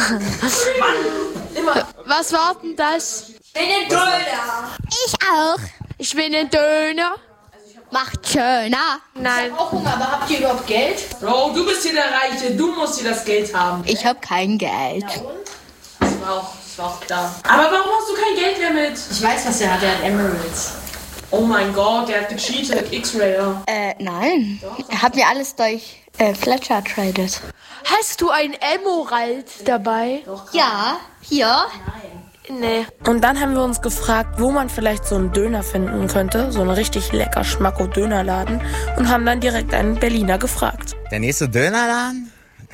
Immer. Was war denn das? Ich will einen Döner. Ich auch. Ich will einen Döner. Macht schöner. Nein. Ich hab auch Hunger, aber habt ihr überhaupt Geld? Bro, du bist hier der Reiche, du musst hier das Geld haben. Ich habe kein Geld. Das war auch klar. Aber warum hast du kein Geld mehr mit? Ich weiß, was er hat. Er hat Emeralds. Oh mein Gott, der hat gecheatet, X-Rayer. Nein. Er hat mir alles durch Fletcher traded. Hast du ein Emerald dabei? Ja, hier. Nee. Und dann haben wir uns gefragt, wo man vielleicht so einen Döner finden könnte, so einen richtig lecker Schmacko-Dönerladen, und haben dann direkt einen Berliner gefragt. Der nächste Dönerladen?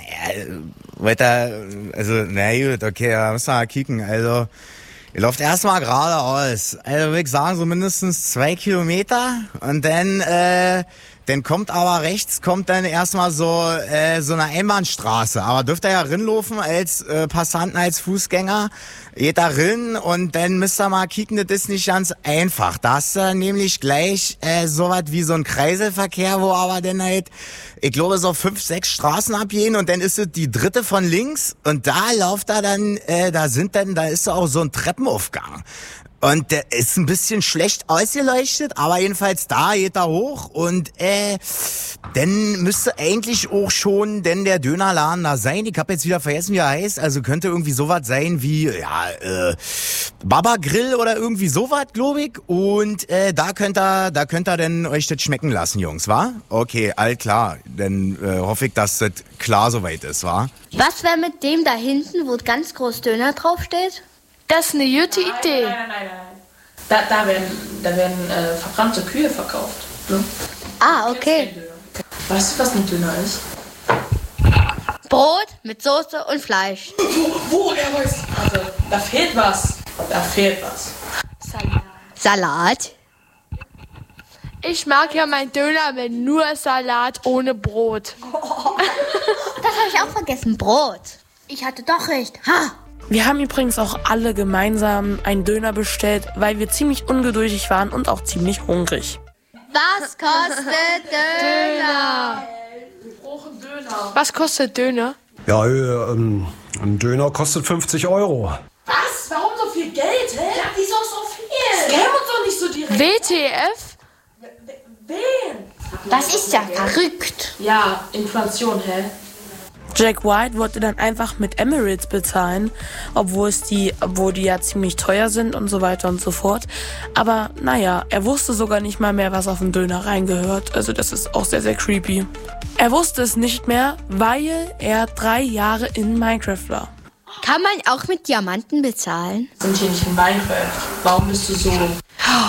Na gut, okay, da müssen wir mal kicken. Also, ihr lauft erstmal geradeaus. Also, würde ich sagen, so mindestens 2 Kilometer. Und dann kommt aber rechts, dann erstmal so eine Einbahnstraße. Aber dürft ihr ja rinlaufen als Passanten, als Fußgänger. Geht da rin und dann müsst ihr mal kicken, das ist nicht ganz einfach. Da hast du nämlich gleich sowas wie so ein Kreiselverkehr, wo aber dann halt, ich glaube, so 5, 6 Straßen abgehen und dann ist es die dritte von links und da lauft da dann, da ist auch so ein Treppenaufgang. Und der ist ein bisschen schlecht ausgeleuchtet, aber jedenfalls da geht er hoch und dann müsste eigentlich auch schon denn der Dönerladen da sein. Ich habe jetzt wieder vergessen, wie er heißt. Also könnte irgendwie sowas sein wie Baba Grill oder irgendwie sowas, glaube ich. Und da könnt ihr denn euch das schmecken lassen, Jungs, wa? Okay, all klar. Dann hoffe ich, dass das klar soweit ist, wa? Was wäre mit dem da hinten, wo ganz groß Döner draufsteht? Das ist eine gute Idee. Nein. Da werden verbrannte Kühe verkauft. Ne? Ah, okay. Weißt du, was ein Döner ist? Brot mit Soße und Fleisch. Woher weißt du? Also, da fehlt was. Salat. Ich mag ja meinen Döner mit nur Salat ohne Brot. Das habe ich auch vergessen. Brot. Ich hatte doch recht. Ha! Wir haben übrigens auch alle gemeinsam einen Döner bestellt, weil wir ziemlich ungeduldig waren und auch ziemlich hungrig. Was kostet Döner? Wir brauchen Döner. Was kostet Döner? Ja, ein Döner kostet 50 €. Was? Warum so viel Geld, hä? Ja, wieso so viel? Scam uns doch nicht so direkt. WTF? Wen? Das ist ja verrückt. Ja, Inflation, hä? Jack White wollte dann einfach mit Emeralds bezahlen, obwohl die ja ziemlich teuer sind und so weiter und so fort. Aber naja, er wusste sogar nicht mal mehr, was auf den Döner reingehört. Also das ist auch sehr, sehr creepy. Er wusste es nicht mehr, weil er 3 Jahre in Minecraft war. Kann man auch mit Diamanten bezahlen? Sind hier nicht in Minecraft. Warum bist du so? 50 €?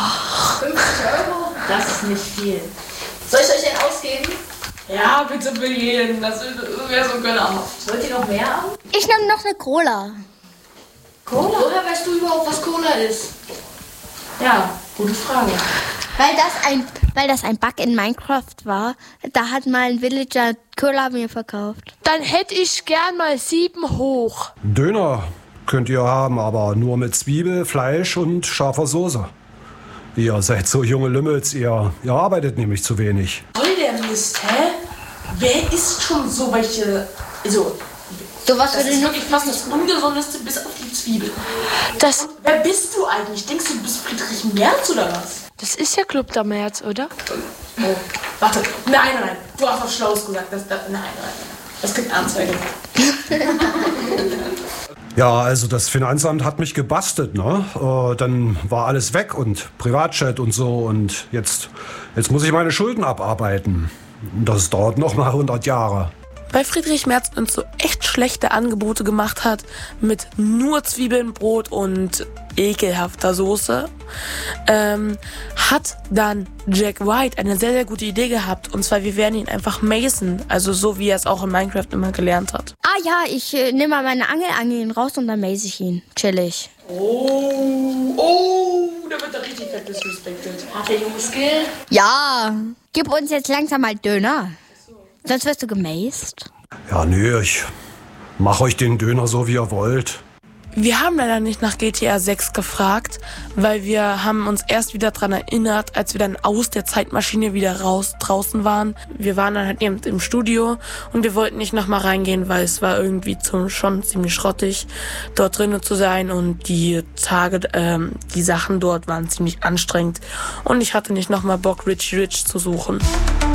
Das ist nicht viel. Soll ich euch denn ausgeben? Ja, bitte für jeden. Das wäre so gönnerhaft. Wollt ihr noch mehr haben? Ich nehme noch eine Cola. Cola? Woher weißt du überhaupt, was Cola ist? Ja, gute Frage. Weil das ein Bug in Minecraft war. Da hat mal ein Villager Cola mir verkauft. Dann hätte ich gern mal 7 hoch. Döner könnt ihr haben, aber nur mit Zwiebel, Fleisch und scharfer Soße. Ihr seid so junge Lümmels, ihr arbeitet nämlich zu wenig. Voll der Mist, hä? Wer isst schon so welche... Also, Sowas das würde ist nur wirklich fast das Ungesundeste bis auf die Zwiebel. Wer bist du eigentlich? Denkst du, du bist Friedrich Merz oder was? Das ist ja Club der März, oder? Oh, warte. Nein. Du hast was Schlaues gesagt. Nein. Das gibt Anzeige. Ja, also das Finanzamt hat mich gebastelt, ne? Dann war alles weg und Privatchat und so und jetzt muss ich meine Schulden abarbeiten. Das dauert noch mal 100 Jahre. Weil Friedrich Merz uns so echt schlechte Angebote gemacht hat mit nur Zwiebeln, Brot und ekelhafter Soße, hat dann Jack White eine sehr, sehr gute Idee gehabt. Und zwar, wir werden ihn einfach macen, also so wie er es auch in Minecraft immer gelernt hat. Ah ja, ich nehme mal meine Angel raus und dann maze ich ihn. Chillig. Oh, da wird er richtig fett disrespected. Hat der Junge Skill? Ja, gib uns jetzt langsam mal Döner. Sonst wirst du gemazed. Ja, nee, ich mach euch den Döner so, wie ihr wollt. Wir haben leider nicht nach GTA 6 gefragt, weil wir haben uns erst wieder dran erinnert, als wir dann aus der Zeitmaschine wieder draußen waren. Wir waren dann halt eben im Studio und wir wollten nicht nochmal reingehen, weil es war irgendwie schon ziemlich schrottig, dort drinnen zu sein und die Sachen dort waren ziemlich anstrengend und ich hatte nicht nochmal Bock, Richie Rich zu suchen.